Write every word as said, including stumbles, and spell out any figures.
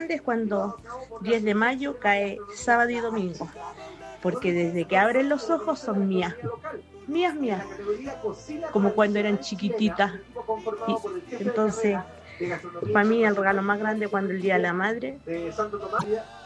grande es cuando diez de mayo cae sábado y domingo, porque desde que abren los ojos son mías, mías, mías, como cuando eran chiquititas. Y entonces, para mí el regalo más grande cuando el Día de la Madre